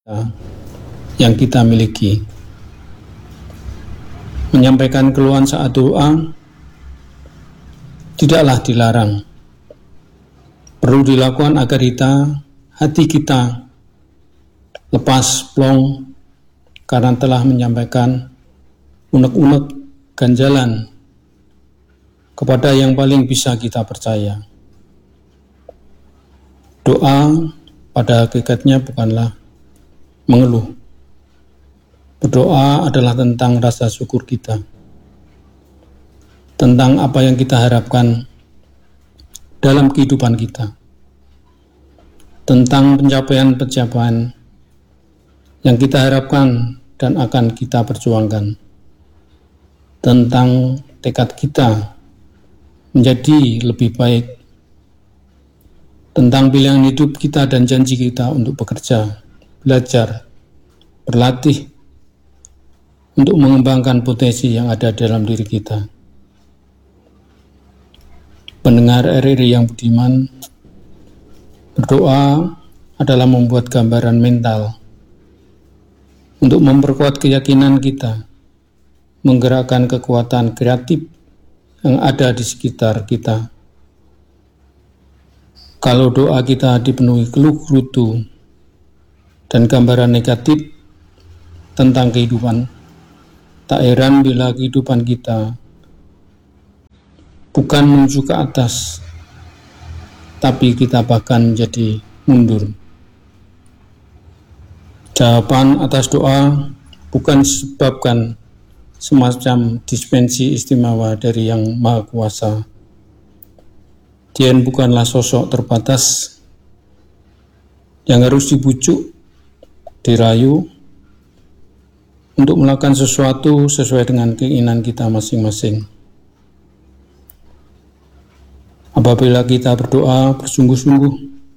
yang kita miliki. Menyampaikan keluhan saat doa tidaklah dilarang. Perlu dilakukan agar hati kita lepas plong karena telah menyampaikan unek-unek ganjalan kepada yang paling bisa kita percaya. Doa pada hakikatnya bukanlah mengeluh. Berdoa adalah tentang rasa syukur kita, tentang apa yang kita harapkan dalam kehidupan kita, tentang pencapaian-pencapaian yang kita harapkan dan akan kita perjuangkan, tentang tekad kita menjadi lebih baik, tentang pilihan hidup kita dan janji kita untuk bekerja, belajar, berlatih, untuk mengembangkan potensi yang ada dalam diri kita. Pendengar RRI yang budiman, berdoa adalah membuat gambaran mental untuk memperkuat keyakinan kita, menggerakkan kekuatan kreatif yang ada di sekitar kita. Kalau doa kita dipenuhi keluh gerutu dan gambaran negatif tentang kehidupan, tak heran bila kehidupan kita bukan menuju ke atas, tapi kita bahkan menjadi mundur. Jawaban atas doa bukan disebabkan semacam dispensi istimewa dari Yang Maha Kuasa. Dia bukanlah sosok terbatas yang harus dibujuk, dirayu, untuk melakukan sesuatu sesuai dengan keinginan kita masing-masing. Apabila kita berdoa bersungguh-sungguh,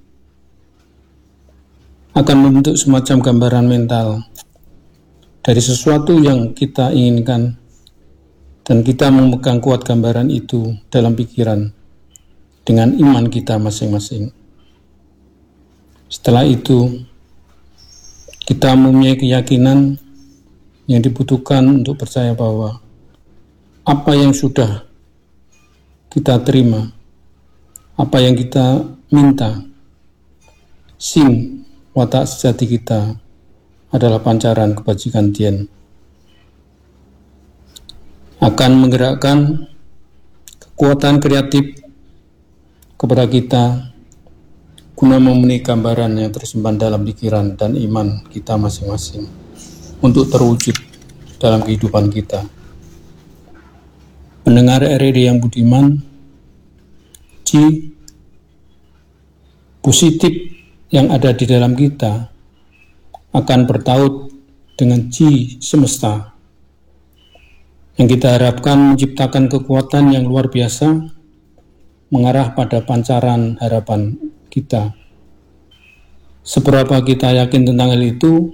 akan membentuk semacam gambaran mental dari sesuatu yang kita inginkan, dan kita memegang kuat gambaran itu dalam pikiran dengan iman kita masing-masing. Setelah itu, kita mempunyai keyakinan yang dibutuhkan untuk percaya bahwa apa yang sudah kita terima, apa yang kita minta, sing watak sejati kita adalah pancaran kebajikan Tien, akan menggerakkan kekuatan kreatif kepada kita guna memenuhi gambaran yang tersimpan dalam pikiran dan iman kita masing-masing untuk terwujud dalam kehidupan kita. Pendengar RRI yang budiman, positif yang ada di dalam kita akan bertaut dengan semesta yang kita harapkan menciptakan kekuatan yang luar biasa mengarah pada pancaran harapan kita. Seberapa kita yakin tentang hal itu,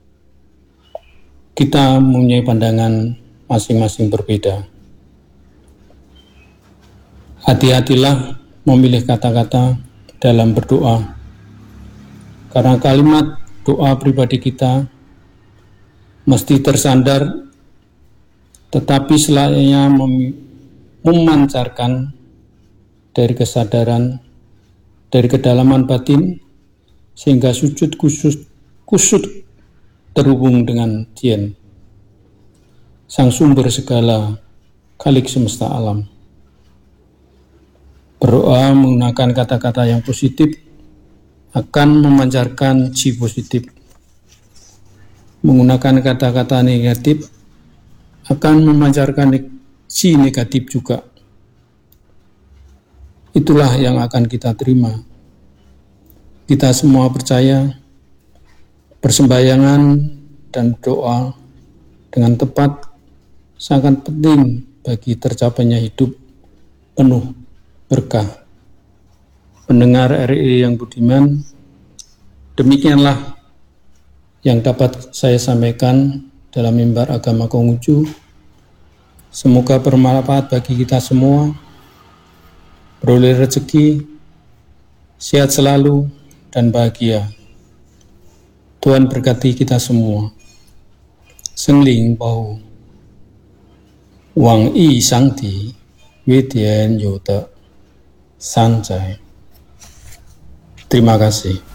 kita mempunyai pandangan masing-masing berbeda. Hati-hatilah memilih kata-kata dalam berdoa, karena kalimat doa pribadi kita mesti tersandar, tetapi selayaknya memancarkan dari kesadaran, dari kedalaman batin, sehingga sujud kusut terhubung dengan Tien, sang sumber segala khalik semesta alam. Berdoa menggunakan kata-kata yang positif akan memancarkan positif. Menggunakan kata-kata negatif akan memancarkan negatif juga. Itulah yang akan kita terima. Kita semua percaya persembahyangan dan doa dengan tepat sangat penting bagi tercapainya hidup penuh berkah. Pendengar RRI yang budiman, demikianlah yang dapat saya sampaikan dalam mimbar agama Konghucu. Semoga bermanfaat bagi kita semua, beroleh rezeki, sehat selalu, dan bahagia. Tuhan berkati kita semua. Sengling bau Wang Yi Shangti Widian Yude Sanjay. Terima kasih.